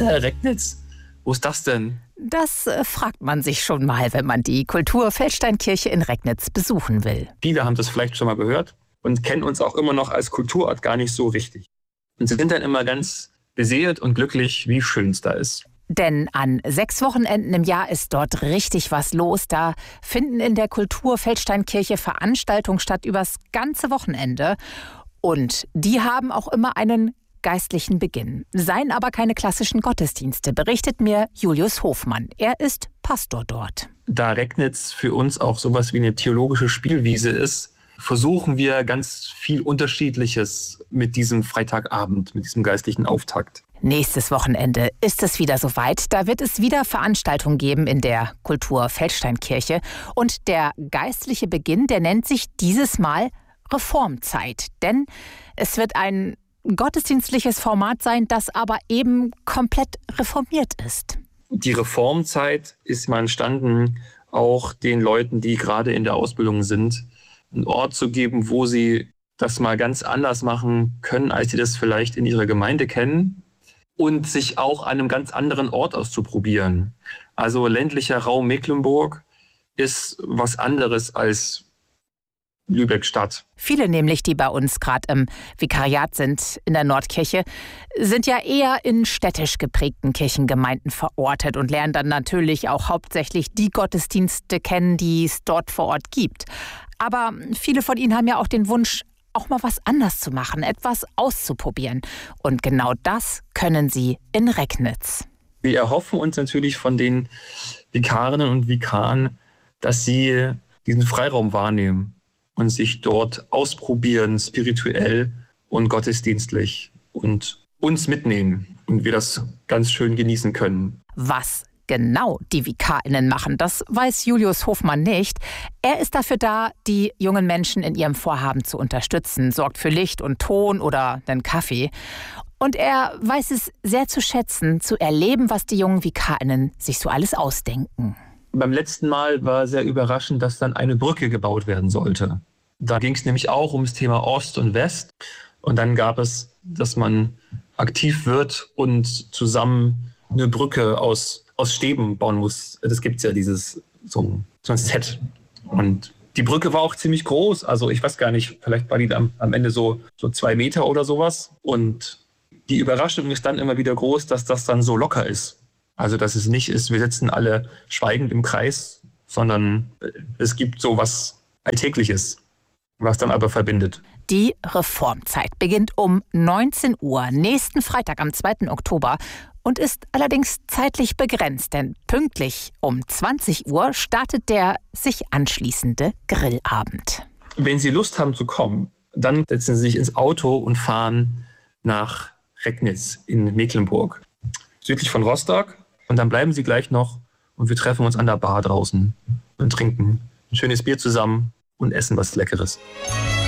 Regnitz? Wo ist das denn? Das fragt man sich schon mal, wenn man die Kulturfeldsteinkirche in Regnitz besuchen will. Viele haben das vielleicht schon mal gehört und kennen uns auch immer noch als Kulturort gar nicht so richtig. Und sie sind dann immer ganz beseelt und glücklich, wie schön es da ist. Denn an 6 Wochenenden im Jahr ist dort richtig was los. Da finden in der Kulturfeldsteinkirche Veranstaltungen statt übers ganze Wochenende. Und die haben auch immer einen geistlichen Beginn. Seien aber keine klassischen Gottesdienste, berichtet mir Julius Hofmann. Er ist Pastor dort. Da Regnitz für uns auch sowas wie eine theologische Spielwiese ist, versuchen wir ganz viel Unterschiedliches mit diesem Freitagabend, mit diesem geistlichen Auftakt. Nächstes Wochenende ist es wieder soweit. Da wird es wieder Veranstaltungen geben in der Kulturfeldsteinkirche. Und der geistliche Beginn, der nennt sich dieses Mal Reformzeit. Denn es wird ein gottesdienstliches Format sein, das aber eben komplett reformiert ist. Die Reformzeit ist mal entstanden, auch den Leuten, die gerade in der Ausbildung sind, einen Ort zu geben, wo sie das mal ganz anders machen können, als sie das vielleicht in ihrer Gemeinde kennen. Und sich auch an einem ganz anderen Ort auszuprobieren. Also ländlicher Raum Mecklenburg ist was anderes als Lübeck-Stadt. Viele nämlich, die bei uns gerade im Vikariat sind in der Nordkirche, sind ja eher in städtisch geprägten Kirchengemeinden verortet und lernen dann natürlich auch hauptsächlich die Gottesdienste kennen, die es dort vor Ort gibt. Aber viele von ihnen haben ja auch den Wunsch, auch mal was anders zu machen, etwas auszuprobieren. Und genau das können sie in Regnitz. Wir erhoffen uns natürlich von den Vikarinnen und Vikaren, dass sie diesen Freiraum wahrnehmen und sich dort ausprobieren, spirituell und gottesdienstlich und uns mitnehmen und wir das ganz schön genießen können. Was genau die VikarInnen machen, das weiß Julius Hofmann nicht. Er ist dafür da, die jungen Menschen in ihrem Vorhaben zu unterstützen, sorgt für Licht und Ton oder einen Kaffee. Und er weiß es sehr zu schätzen, zu erleben, was die jungen VikarInnen sich so alles ausdenken. Beim letzten Mal war sehr überraschend, dass dann eine Brücke gebaut werden sollte. Da ging es nämlich auch ums Thema Ost und West. Und dann gab es, dass man aktiv wird und zusammen eine Brücke aus Stäben bauen muss. Das gibt es ja, so ein Set. Und die Brücke war auch ziemlich groß. Also ich weiß gar nicht, vielleicht war die am Ende so 2 Meter oder sowas. Und die Überraschung ist dann immer wieder groß, dass das dann so locker ist. Also dass es nicht ist, wir sitzen alle schweigend im Kreis, sondern es gibt so was Alltägliches, was dann aber verbindet. Die Reformzeit beginnt um 19 Uhr, nächsten Freitag am 2. Oktober und ist allerdings zeitlich begrenzt, denn pünktlich um 20 Uhr startet der sich anschließende Grillabend. Wenn Sie Lust haben zu kommen, dann setzen Sie sich ins Auto und fahren nach Regnitz in Mecklenburg, südlich von Rostock. Und dann bleiben Sie gleich noch und wir treffen uns an der Bar draußen und trinken ein schönes Bier zusammen und essen was Leckeres.